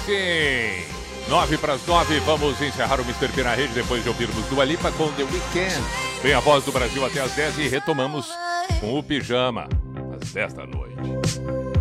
Sim. 8:09, vamos encerrar o Mr. P na rede depois de ouvirmos Dua Lipa com The Weeknd. Vem a Voz do Brasil até às 10 e retomamos com o Pijama às 10 da noite.